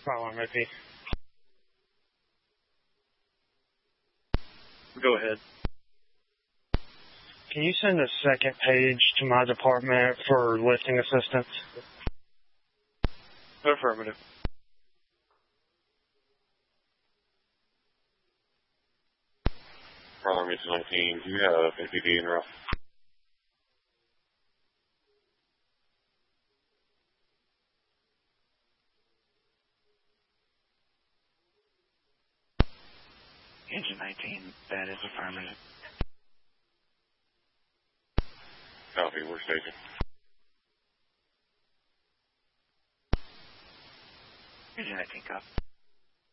Problem, Rippy. Go ahead. Can you send a second page to my department for lifting assistance? Affirmative. Problem 19, do you have NPD en route? Engine 19, that is affirmative. Copy, workstation. Engine 19, copy.